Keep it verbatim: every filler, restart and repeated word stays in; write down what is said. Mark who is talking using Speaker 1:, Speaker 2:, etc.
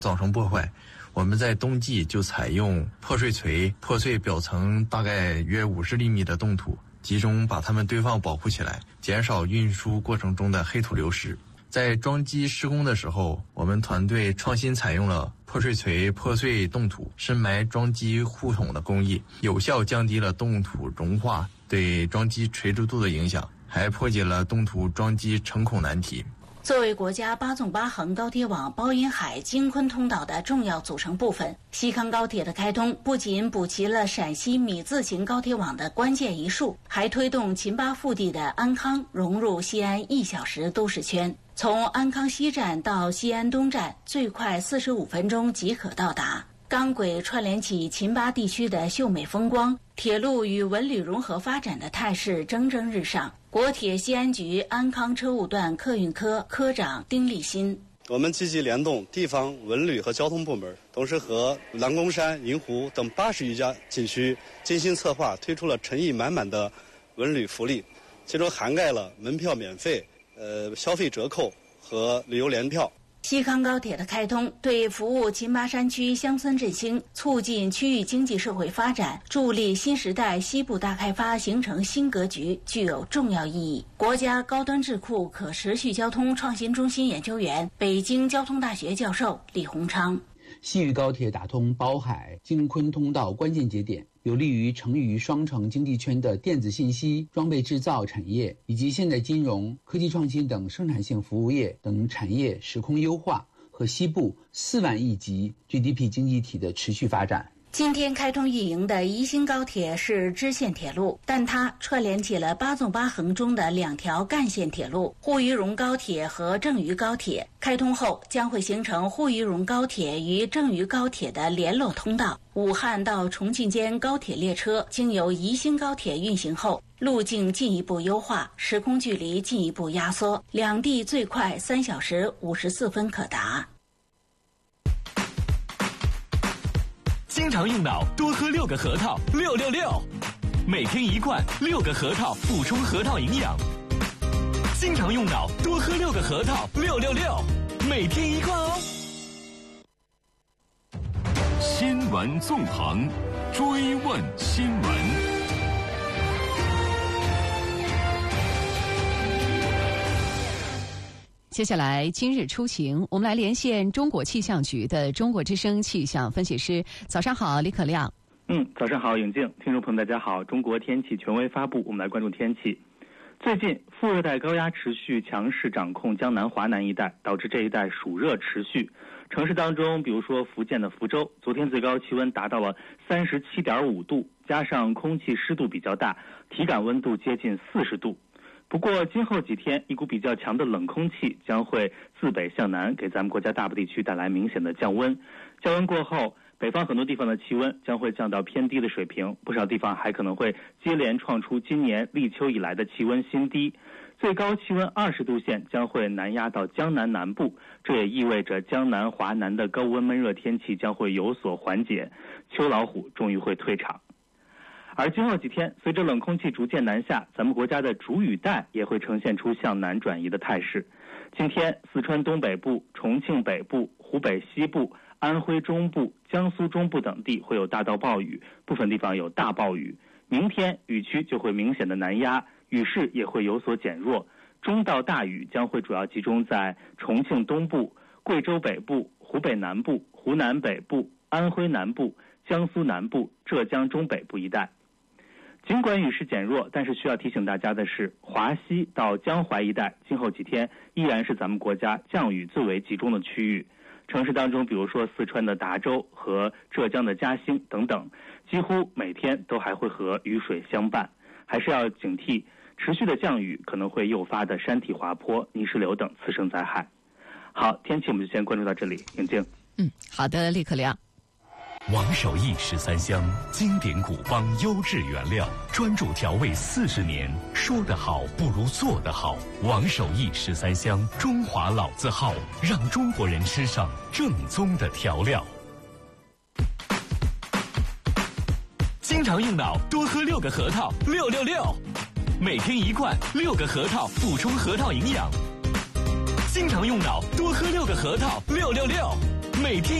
Speaker 1: 造成破坏。我们在冬季就采用破碎锤，破碎表层大概约五十厘米的冻土，集中把它们堆放保护起来，减少运输过程中的黑土流失。在装机施工的时候，我们团队创新采用了破碎锤破碎冻土深埋装机护筒的工艺，有效降低了冻土融化对装机垂直度的影响，还破解了冻土装机成孔难题。
Speaker 2: 作为国家八纵八横高铁网包银海京昆通道的重要组成部分，西康高铁的开通不仅补齐了陕西米字形高铁网的关键一竖，还推动秦巴腹地的安康融入西安一小时都市圈。从安康西站到西安东站，最快四十五分钟即可到达。钢轨串联起秦巴地区的秀美风光，铁路与文旅融合发展的态势蒸蒸日上。国铁西安局安康车务段客运科科长丁立新：
Speaker 3: 我们积极联动地方文旅和交通部门，同时和蓝公山、银湖等八十余家景区精心策划，推出了诚意满满的文旅福利，其中涵盖了门票免费、呃消费折扣和旅游联票。
Speaker 2: 西康高铁的开通对服务秦巴山区乡村振兴、促进区域经济社会发展、助力新时代西部大开发形成新格局具有重要意义。国家高端智库可持续交通创新中心研究员、北京交通大学教授李洪昌：
Speaker 4: 西渝高铁打通宝海京昆通道关键节点，有利于成渝双城经济圈的电子信息、装备制造产业以及现代金融、科技创新等生产性服务业等产业时空优化和西部四万亿级 G D P 经济体的持续发展。
Speaker 2: 今天开通运营的宜兴高铁是支线铁路，但它串联起了八纵八横中的两条干线铁路沪渝蓉高铁和郑渝高铁。开通后将会形成沪渝蓉高铁与郑渝高铁的联络通道。武汉到重庆间高铁列车经由宜兴高铁运行后，路径进一步优化，时空距离进一步压缩，两地最快三小时五十四分可达。
Speaker 5: 经常用脑，多喝六个核桃，六六六，每天一罐，六个核桃，补充核桃营养。经常用脑，多喝六个核桃，六六六，每天一罐哦。
Speaker 6: 新闻纵横，追问新闻。
Speaker 7: 接下来今日出行，我们来连线中国气象局的中国之声气象分析师。早上好，李可亮。
Speaker 8: 嗯，早上好，颖静，听众朋友大家好。中国天气权威发布，我们来关注天气。最近副热带高压持续强势掌控江南华南一带，导致这一带暑热持续。城市当中，比如说福建的福州，昨天最高气温达到了三十七点五度，加上空气湿度比较大，体感温度接近四十度。不过今后几天，一股比较强的冷空气将会自北向南，给咱们国家大部地区带来明显的降温。降温过后，北方很多地方的气温将会降到偏低的水平，不少地方还可能会接连创出今年立秋以来的气温新低。最高气温二十度线将会南压到江南南部，这也意味着江南华南的高温闷热天气将会有所缓解，秋老虎终于会退场。而今后几天，随着冷空气逐渐南下，咱们国家的主雨带也会呈现出向南转移的态势。今天，四川东北部、重庆北部、湖北西部、安徽中部、江苏中部等地会有大到暴雨，部分地方有大暴雨。明天雨区就会明显的南压，雨势也会有所减弱，中到大雨将会主要集中在重庆东部、贵州北部、湖北南部、湖南北部、安徽南部、江苏南部、浙江中北部一带。尽管雨势减弱，但是需要提醒大家的是，华西到江淮一带今后几天依然是咱们国家降雨最为集中的区域。城市当中，比如说四川的达州和浙江的嘉兴等等，几乎每天都还会和雨水相伴，还是要警惕持续的降雨可能会诱发的山体滑坡、泥石流等次生灾害。好，天气我们就先关注到这里，颖静。
Speaker 7: 嗯，好的，李可亮。
Speaker 6: 王守义十三香，经典古方优质原料，专注调味四十年。说得好不如做得好。王守义十三香，中华老字号，让中国人吃上正宗的调料。
Speaker 5: 经常用脑，多喝六个核桃，六六六，每天一罐，六个核桃，补充核桃营养。经常用脑，多喝六个核桃，六六六， 每天